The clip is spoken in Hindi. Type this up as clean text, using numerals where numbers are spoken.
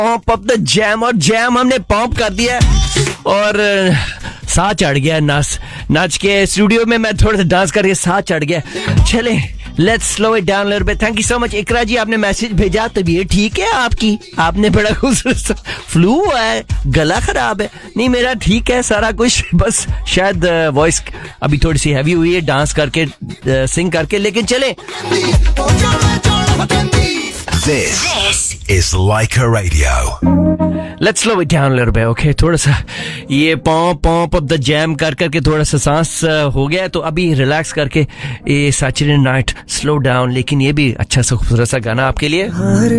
पंप अप द जैम, और जैम हमने पंप कर दिया और साथ चढ़ गया, नाच के स्टूडियो में मैं थोड़ा सा डांस करके साथ चढ़ गया। चले let's slow it down little bit. Thank you so much इकरा जी, आपने मैसेज भेजा। तबीयत ठीक है आपकी? आपने बड़ा खूबसूरत फ्लू हुआ है, गला खराब है? नहीं मेरा ठीक है सारा कुछ, बस शायद वॉइस अभी थोड़ी सी हैवी हुई है डांस करके सिंग करके, लेकिन चले। This is Laika Radio. Let's slow it down a little bit, okay? थोड़ा सा ये पंप अप द जैम कर करके थोड़ा सा सांस हो गया, तो अभी रिलैक्स करके ये सैटरडे नाइट स्लो डाउन, लेकिन ये भी अच्छा सा खूबसूरत सा गाना आपके लिए।